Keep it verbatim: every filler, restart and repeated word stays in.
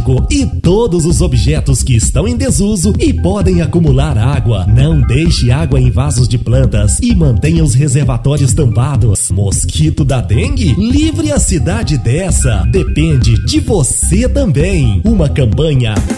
elétrico e todos os objetos que estão em desuso e podem acumular água. Não deixe água em vasos de plantas e mantenha os reservatórios tampados. Mosquito da dengue? Livre a cidade dessa. Depende de você também. Uma campanha